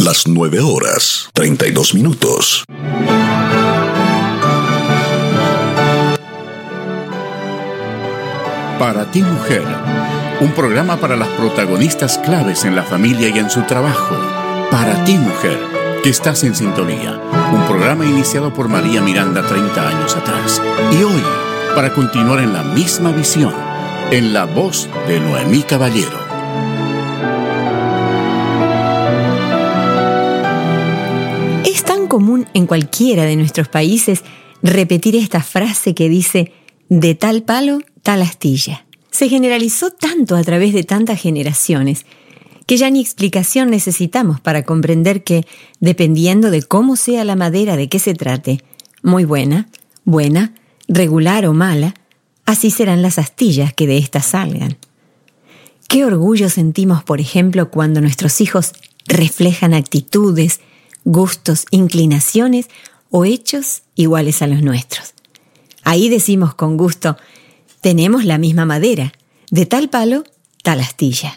Las 9:32. Para ti, mujer, un programa para las protagonistas claves en la familia y en su trabajo. Para ti, mujer, que estás en sintonía. Un programa iniciado por María Miranda 30 años atrás. Y hoy, para continuar en la misma visión, en la voz de Noemí Caballero. Es tan común en cualquiera de nuestros países repetir esta frase que dice: de tal palo, tal astilla. Se generalizó tanto a través de tantas generaciones que ya ni explicación necesitamos para comprender que, dependiendo de cómo sea la madera de que se trate, muy buena, regular o mala, así serán las astillas que de ésta salgan. Qué orgullo sentimos, por ejemplo, cuando nuestros hijos reflejan actitudes, gustos, inclinaciones o hechos iguales a los nuestros. Ahí decimos con gusto: tenemos la misma madera, de tal palo, tal astilla.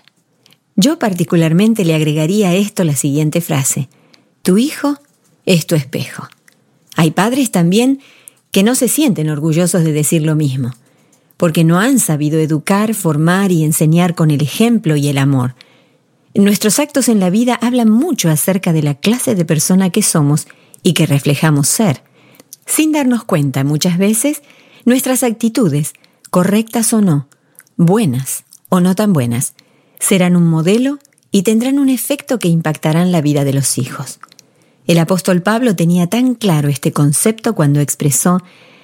Yo particularmente le agregaría a esto la siguiente frase: tu hijo es tu espejo. Hay padres también que no se sienten orgullosos de decir lo mismo, porque no han sabido educar, formar y enseñar con el ejemplo y el amor. Nuestros actos en la vida hablan mucho acerca de la clase de persona que somos y que reflejamos ser. Sin darnos cuenta, muchas veces, nuestras actitudes, correctas o no, buenas o no tan buenas, serán un modelo y tendrán un efecto que impactarán la vida de los hijos. El apóstol Pablo tenía tan claro este concepto cuando expresó: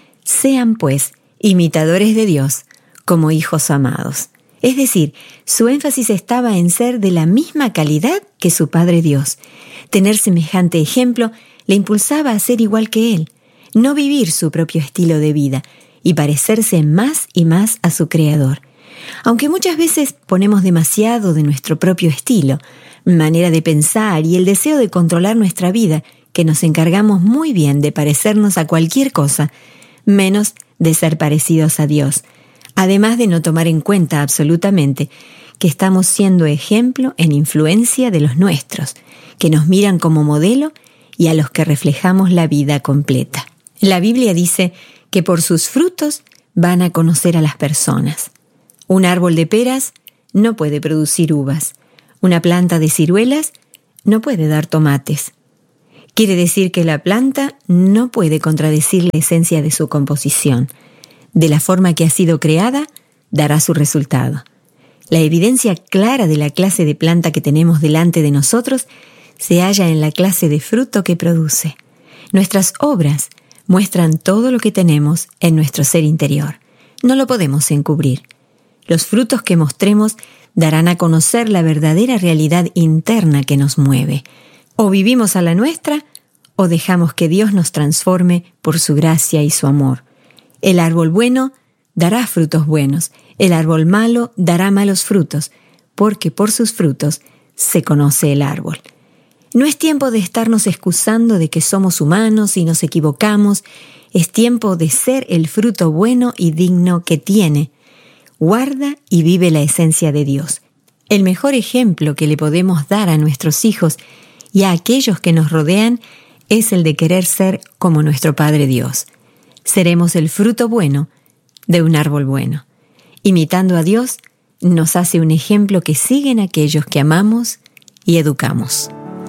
sean pues imitadores de Dios como hijos amados. Es decir, su énfasis estaba en ser de la misma calidad que su Padre Dios. Tener semejante ejemplo le impulsaba a ser igual que Él, no vivir su propio estilo de vida y parecerse más y más a su Creador. Aunque muchas veces ponemos demasiado de nuestro propio estilo, manera de pensar y el deseo de controlar nuestra vida, que nos encargamos muy bien de parecernos a cualquier cosa, menos de ser parecidos a Dios, además de no tomar en cuenta absolutamente que estamos siendo ejemplo en influencia de los nuestros, que nos miran como modelo y a los que reflejamos la vida completa. La Biblia dice que por sus frutos van a conocer a las personas. Un árbol de peras no puede producir uvas. Una planta de ciruelas no puede dar tomates. Quiere decir que la planta no puede contradecir la esencia de su composición. De la forma que ha sido creada, dará su resultado. La evidencia clara de la clase de planta que tenemos delante de nosotros se halla en la clase de fruto que produce. Nuestras obras muestran todo lo que tenemos en nuestro ser interior. No lo podemos encubrir. Los frutos que mostremos darán a conocer la verdadera realidad interna que nos mueve. O vivimos a la nuestra, o dejamos que Dios nos transforme por su gracia y su amor. El árbol bueno dará frutos buenos, el árbol malo dará malos frutos, porque por sus frutos se conoce el árbol. No es tiempo de estarnos excusando de que somos humanos y nos equivocamos. Es tiempo de ser el fruto bueno y digno que tiene. Guarda y vive la esencia de Dios. El mejor ejemplo que le podemos dar a nuestros hijos y a aquellos que nos rodean es el de querer ser como nuestro Padre Dios. Seremos el fruto bueno de un árbol bueno. Imitando a Dios, nos hace un ejemplo que siguen aquellos que amamos y educamos.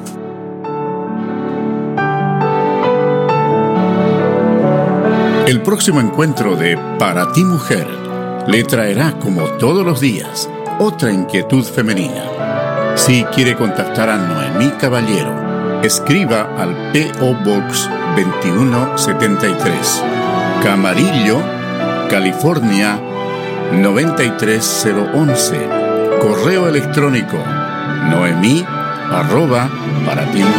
El próximo encuentro de Para ti, mujer, le traerá, como todos los días, otra inquietud femenina. Si quiere contactar a Noemí Caballero, escriba al P.O. Box 2173, Camarillo, California 93011. Correo electrónico noemi@paratimujer.com.